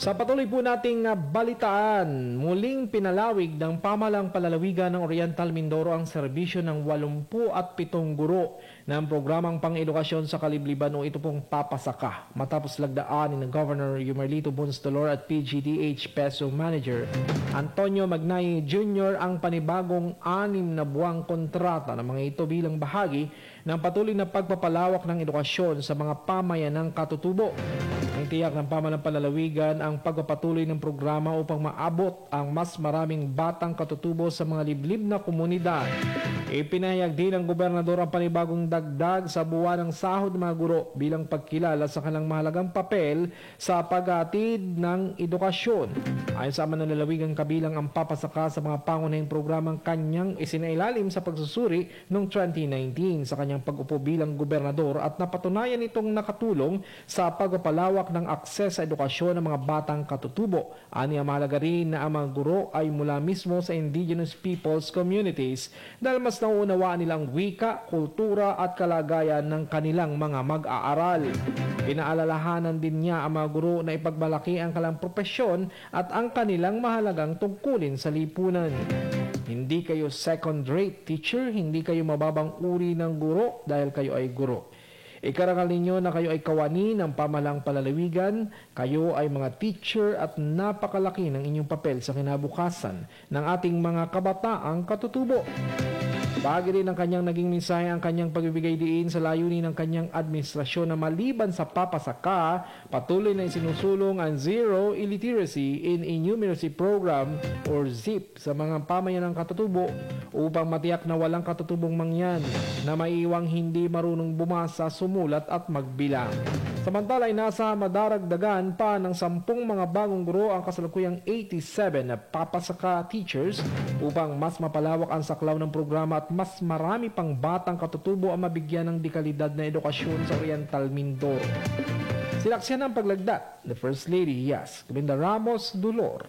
Sa patuloy po nating balitaan, muling pinalawig ng pamahalang palalawigan ng Oriental Mindoro ang serbisyo ng 87 guro ng programang pang-edukasyon sa Kalibliban o ito pong papasaka. Matapos lagdaan ni Governor Yumerlito Bonstolor at PGDH PESO Manager Antonio Magnay Jr. ang panibagong 6 na buwang kontrata ng mga ito bilang bahagi ng patuloy na pagpapalawak ng edukasyon sa mga pamayanang katutubo. Tiyak ng pamahalang palalawigan ang pagpapatuloy ng programa upang maabot ang mas maraming batang katutubo sa mga liblib na komunidad. Ipinahayag din ng gobernador ang panibagong dagdag sa buwan ng sahod ng mga guro bilang pagkilala sa kanilang mahalagang papel sa paghatid ng edukasyon. Ayon sa mananalawigang kabilang ang papasaka sa mga pangunahing programang kanyang isinailalim sa pagsusuri noong 2019 sa kanyang pag-upo bilang gobernador at napatunayan itong nakatulong sa pagpapalawak ng akses sa edukasyon ng mga batang katutubo. Aniya mahalaga rin na ang mga guro ay mula mismo sa indigenous peoples communities dahil mas nauunawaan nilang wika, kultura at kalagayan ng kanilang mga mag-aaral. Pinaalalahanan din niya ang mga guro na ipagmalaki ang kanilang propesyon at ang kanilang mahalagang tungkulin sa lipunan. Hindi kayo second-rate teacher, hindi kayo mababang uri ng guro dahil kayo ay guro. Ikarangal ninyo na kayo ay kawani ng pamahalang palalawigan, kayo ay mga teacher at napakalaki ng inyong papel sa kinabukasan ng ating mga kabataang katutubo. Bahagi rin ng kanyang naging mensahe ang kanyang pagbibigay diin sa layunin ng kanyang administrasyon na maliban sa papasaka, patuloy na isinusulong ang Zero Illiteracy in Innumeracy Program or ZIP sa mga pamayanang katutubo upang matiyak na walang katutubong mangyan na maiiwang hindi marunong bumasa, sumulat at magbilang. Samantala ay nasa madaragdagan pa ng 10 mga bagong guro ang kasalukuyang 87 na papasaka teachers upang mas mapalawak ang saklaw ng programa at mas marami pang batang katutubo ang mabigyan ng dekalidad na edukasyon sa Oriental Mindoro. Sinaksihan ng paglagdat, the First Lady Yas Gabinda Ramos Dulor.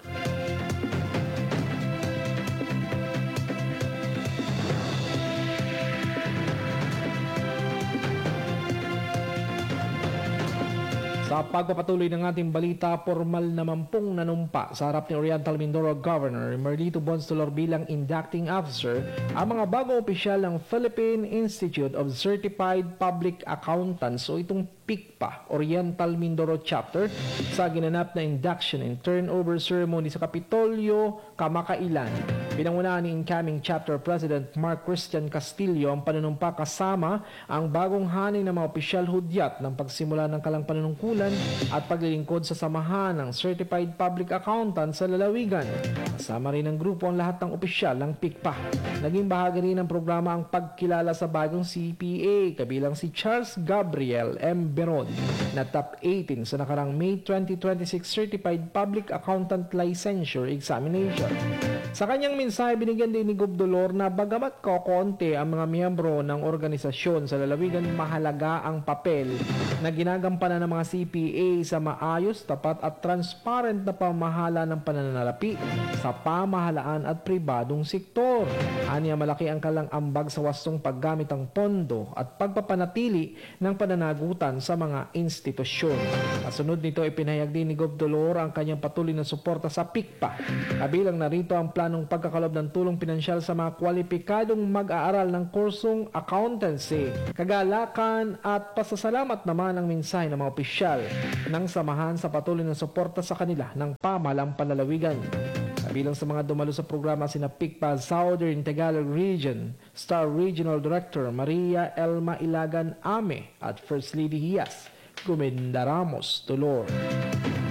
Sa pagpapatuloy ng ating balita, formal naman pong nanumpa sa harap ni Oriental Mindoro Governor Yumerlito Bonstolor bilang inducting officer ang mga bagong opisyal ng Philippine Institute of Certified Public Accountants o itong PICPA, Oriental Mindoro Chapter sa ginanap na induction and turnover ceremony sa Kapitolyo, kamakailan. Pinangunahan ni incoming Chapter President Mark Christian Castillo ang panunumpa kasama ang bagong haning ng mga opisyal hudyat ng pagsimula ng kalang panunungkulan at paglilingkod sa samahan ng Certified Public Accountant sa lalawigan. Kasama rin ng grupo ang lahat ng opisyal ng PICPA. Naging bahagi rin ng programa ang pagkilala sa bagong CPA kabilang si Charles Gabriel M. Beron na top 18 sa nakarang May 2026 Certified Public Accountant Licensure Examination. Sa kanyang mensahe, binigyan din ni Gob Dolor na bagamat kokonti ang mga miyembro ng organisasyon sa lalawigan, mahalaga ang papel na ginagampanan ng mga CPA sa maayos, tapat at transparent na pamahala ng pananalapi sa pamahalaan at pribadong sektor. Aniya malaki ang kalang ambag sa wastong paggamit ng pondo at pagpapanatili ng pananagutan sa mga institusyon. Kasunod nito, ipinahayag din ni Gob Dolor ang kanyang patuloy na suporta sa PICPA. Kabilang narito ang planong pagkakalob ng tulong pinansyal sa mga kwalipikadong mag-aaral ng kursong accountancy. Kagalakan at pasasalamat naman ang mensahe ng mga opisyal ng samahan sa patuloy na suporta sa kanila ng pamahalang panlalawigan. Kabilang sa mga dumalo sa programa sina PICPA Southern Tagalog Region, Star Regional Director Maria Elma Ilagan Ame at First Lady Hias Gumenda Ramos Tulor.